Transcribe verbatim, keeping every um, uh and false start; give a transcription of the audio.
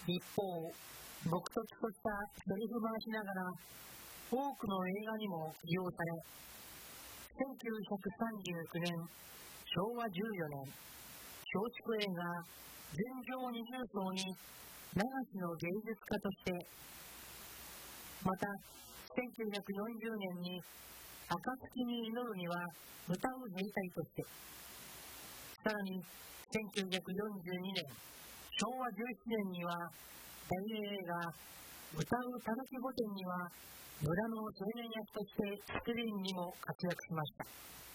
一方、朴訥としたセリフ回しながら多くの映画にも起用され、せんきゅうひゃくさんじゅうきゅうねん、しょうわじゅうよねん、松竹映画全城二重奏に流しの芸術家として、またせんきゅうひゃくよんじゅうねんに暁に祈るには歌う兵隊として、さらにせんきゅうひゃくよんじゅうにねん、しょうわじゅうななねんには大映画歌うたぬき御殿には村の青年役としてスクリーンにも活躍しました。